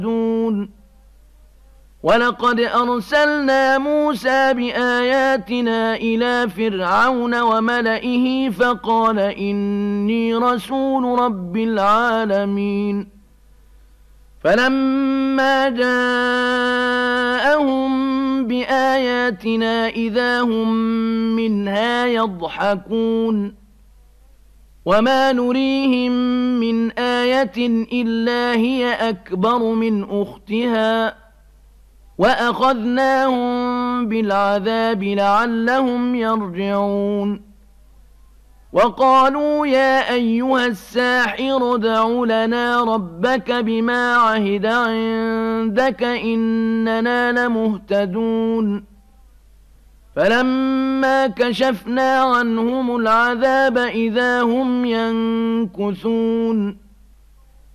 ولقد أرسلنا موسى بآياتنا إلى فرعون وملئه فقال إني رسول رب العالمين فلما جاءهم بآياتنا إذا هم منها يضحكون وما نريهم من آية إلا هي أكبر من أختها وأخذناهم بالعذاب لعلهم يرجعون وقالوا يا أيها الساحر ادع لنا ربك بما عهد عندك إننا لمهتدون فلما كشفنا عنهم العذاب إذا هم ينكثون